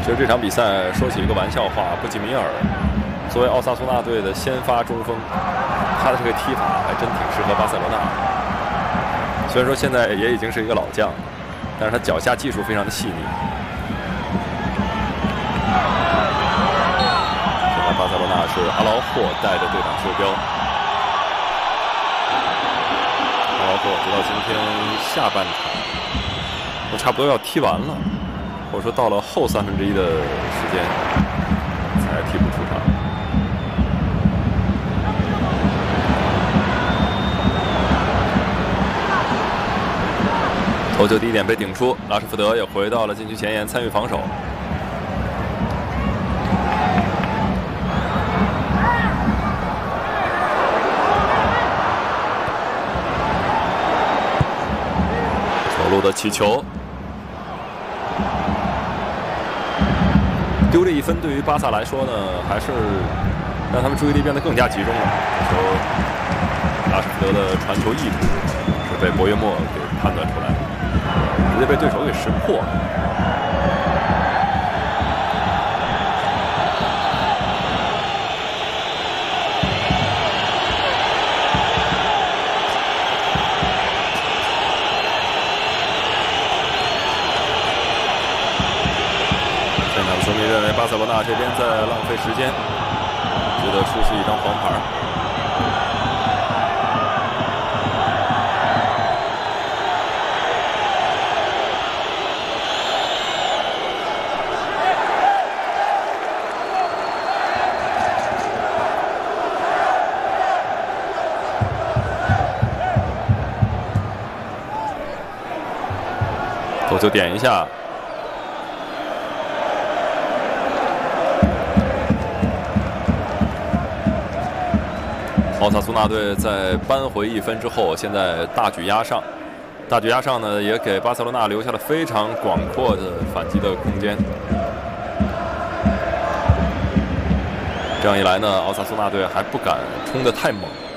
其实这场比赛说起一个玩笑话，布基米尔作为奥萨苏纳队的先发中锋，他的这个踢法还真挺适合巴塞罗那。虽然说现在也已经是一个老将，但是他脚下技术非常的细腻。现在巴塞罗那是阿劳霍带着队长袖标。阿劳霍直到今天下半场都差不多要踢完了。 或者说到了后1/3的时间才替补出场。头球第一点被顶出，拉什福德也回到了禁区前沿参与防守。左路的起球。 丢这1分对于巴萨来说呢，还是让他们注意力变得更加集中了。这球，拉什福德的传球意图是被博约莫给判断出来的，直接被对手给识破了。球迷认为巴塞罗那这边在浪费时间，值得出示一张黄牌。头球点一下。 奥萨苏纳队在扳回1分之后，现在大举压上。大举压上呢，也给巴塞罗那留下了非常广阔的反击的空间。这样一来呢，奥萨苏纳队还不敢冲得太猛。